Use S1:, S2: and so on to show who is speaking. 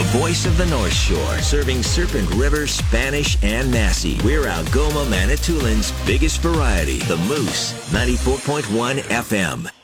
S1: the voice of the North Shore, serving Serpent River, Spanish, and Nassau. We're Algoma, Manitoulин's biggest variety, the Moose, 94.1 FM.